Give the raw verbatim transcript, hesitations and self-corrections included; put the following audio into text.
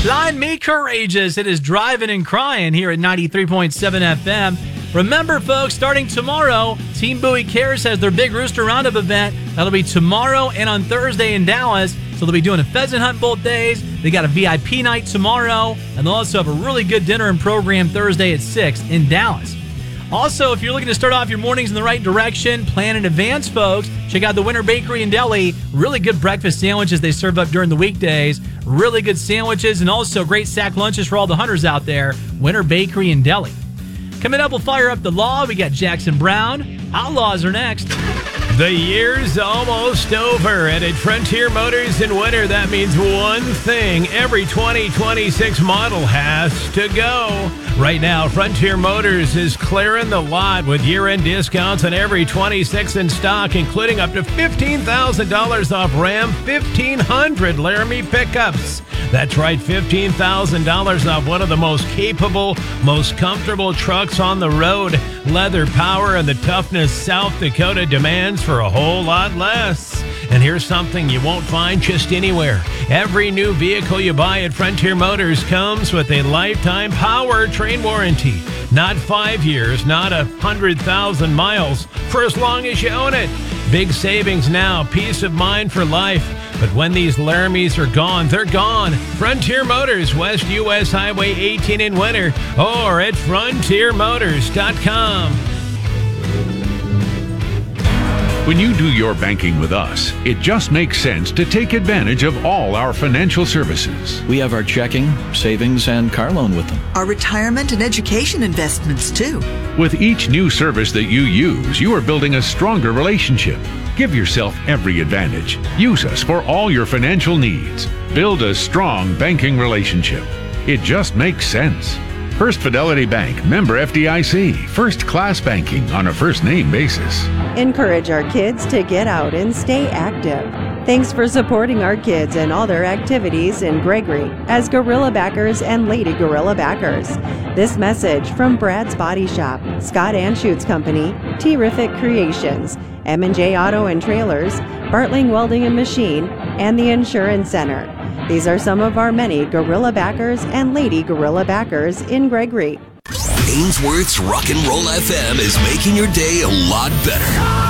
Blind Me Courageous. It is Driving and Crying here at ninety-three point seven F M. Remember, folks, starting tomorrow, Team Bowie Cares has their big Rooster Roundup event. That'll be tomorrow and on Thursday in Dallas. So they'll be doing a pheasant hunt both days. They got a V I P night tomorrow. And they'll also have a really good dinner and program Thursday at six in Dallas. Also, if you're looking to start off your mornings in the right direction, plan in advance, folks. Check out the Winter Bakery and Deli. Really good breakfast sandwiches they serve up during the weekdays. Really good sandwiches and also great sack lunches for all the hunters out there. Winter Bakery and Deli. Coming up, we'll fire up the law. We got Jackson Brown. Outlaws are next. The year's almost over, and at Frontier Motors in winter, that means one thing. Every twenty twenty-six model has to go. Right now, Frontier Motors is clearing the lot with year-end discounts on every twenty-six in stock, including up to fifteen thousand dollars off Ram fifteen hundred Laramie pickups. That's right, fifteen thousand dollars off one of the most capable, most comfortable trucks on the road. Leather power and the toughness South Dakota demands for a whole lot less. And here's something you won't find just anywhere. Every new vehicle you buy at Frontier Motors comes with a lifetime powertrain warranty. Not five years, not a hundred thousand miles, for as long as you own it. Big savings now, peace of mind for life. But when these Laramies are gone, they're gone. Frontier Motors, West U S Highway eighteen in winter, or at frontier motors dot com. When you do your banking with us, it just makes sense to take advantage of all our financial services. We have our checking, savings, and car loan with them. Our retirement and education investments, too. With each new service that you use, you are building a stronger relationship. Give yourself every advantage. Use us for all your financial needs. Build a strong banking relationship. It just makes sense. First Fidelity Bank, member F D I C, first class banking on a first name basis. Encourage our kids to get out and stay active. Thanks for supporting our kids and all their activities in Gregory as Gorilla Backers and Lady Gorilla Backers. This message from Brad's Body Shop, Scott Anschutz Company, Terrific Creations, M and J Auto and Trailers, Bartling Welding and Machine, and the Insurance Center. These are some of our many Gorilla Backers and Lady Gorilla Backers in Gregory. Ainsworth's Rock and Roll F M is making your day a lot better.